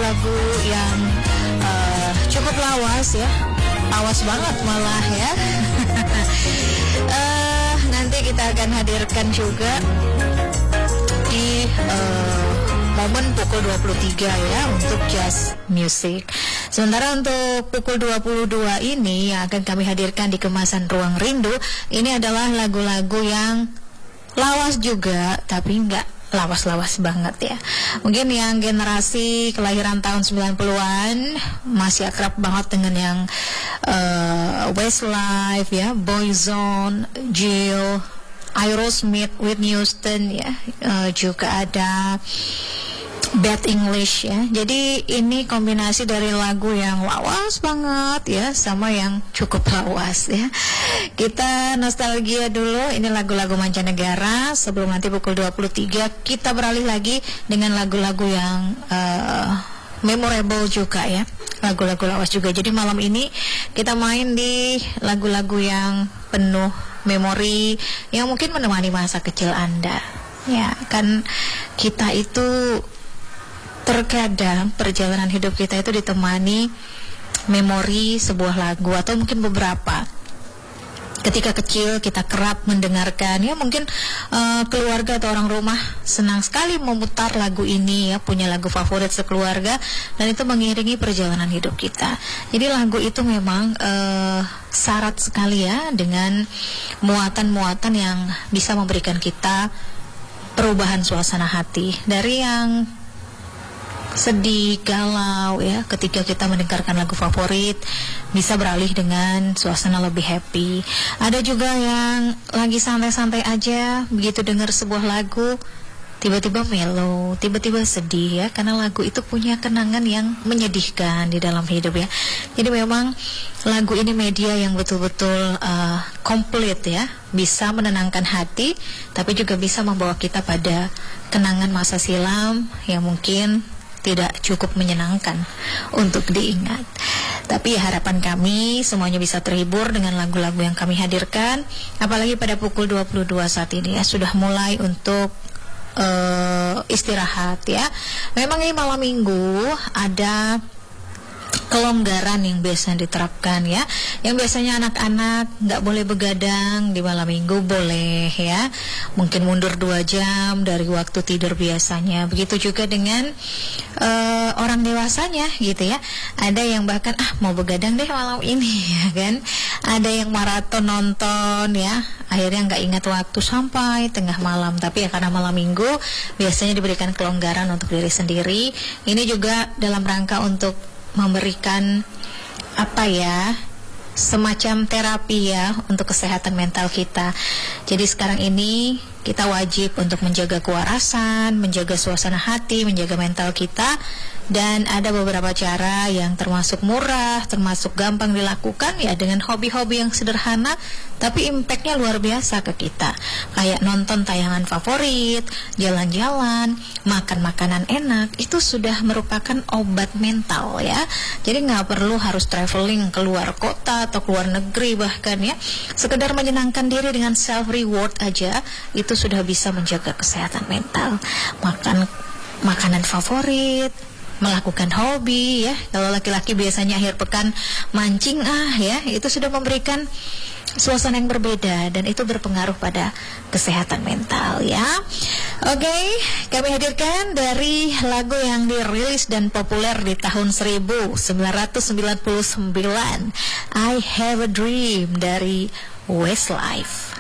lagu-lagu yang cukup lawas ya, lawas banget malah ya. Nanti kita akan hadirkan juga di momen pukul 23 ya untuk jazz music. Sementara untuk pukul 22 ini yang akan kami hadirkan di kemasan Ruang Rindu, ini adalah lagu-lagu yang lawas juga, tapi enggak lawas-lawas banget ya. Mungkin yang generasi kelahiran tahun 90-an masih akrab banget dengan yang Westlife ya, Boyzone, Jill, Aerosmith, Whitney Houston ya, juga ada Bad English ya. Jadi ini kombinasi dari lagu yang lawas banget ya sama yang cukup lawas ya. Kita nostalgia dulu, ini lagu-lagu mancanegara sebelum nanti pukul 23 kita beralih lagi dengan lagu-lagu yang memorable juga ya. Lagu-lagu lawas juga. Jadi malam ini kita main di lagu-lagu yang penuh memori yang mungkin menemani masa kecil Anda. Ya, kan kita itu terkadang perjalanan hidup kita itu ditemani memori sebuah lagu atau mungkin beberapa. Ketika kecil kita kerap mendengarkan ya, mungkin keluarga atau orang rumah senang sekali memutar lagu ini ya, punya lagu favorit sekeluarga dan itu mengiringi perjalanan hidup kita. Jadi lagu itu memang syarat sekali ya dengan muatan-muatan yang bisa memberikan kita perubahan suasana hati dari yang sedih, galau ya, ketika kita mendengarkan lagu favorit bisa beralih dengan suasana lebih happy. Ada juga yang lagi santai-santai aja, begitu dengar sebuah lagu tiba-tiba mellow, tiba-tiba sedih ya, karena lagu itu punya kenangan yang menyedihkan di dalam hidup ya. Jadi memang lagu ini media yang betul-betul komplit ya, bisa menenangkan hati tapi juga bisa membawa kita pada kenangan masa silam yang mungkin tidak cukup menyenangkan untuk diingat. Tapi harapan kami semuanya bisa terhibur dengan lagu-lagu yang kami hadirkan. Apalagi pada pukul 22 saat ini ya, sudah mulai untuk istirahat ya. Memang ini malam minggu ada kelonggaran yang biasa diterapkan ya. Yang biasanya anak-anak nggak boleh begadang di malam minggu boleh ya. Mungkin mundur 2 jam dari waktu tidur biasanya. Begitu juga dengan orang dewasanya gitu ya. Ada yang bahkan mau begadang deh malam ini ya kan. Ada yang maraton nonton ya. Akhirnya nggak ingat waktu sampai tengah malam. Tapi ya karena malam minggu biasanya diberikan kelonggaran untuk diri sendiri. Ini juga dalam rangka untuk memberikan semacam terapi ya untuk kesehatan mental kita. Jadi sekarang ini kita wajib untuk menjaga kewarasan, menjaga suasana hati, menjaga mental kita. Dan ada beberapa cara yang termasuk murah, termasuk gampang dilakukan ya, dengan hobi-hobi yang sederhana tapi impactnya luar biasa ke kita. Kayak nonton tayangan favorit, jalan-jalan, makan makanan enak, itu sudah merupakan obat mental ya. Jadi nggak perlu harus traveling keluar kota atau keluar negeri bahkan ya. Sekedar menyenangkan diri dengan self reward aja itu sudah bisa menjaga kesehatan mental. Makan makanan favorit, melakukan hobi ya. Kalau laki-laki biasanya akhir pekan mancing ya, itu sudah memberikan suasana yang berbeda dan itu berpengaruh pada kesehatan mental ya. Oke, kami hadirkan dari lagu yang dirilis dan populer di tahun 1999, I Have a Dream dari Westlife.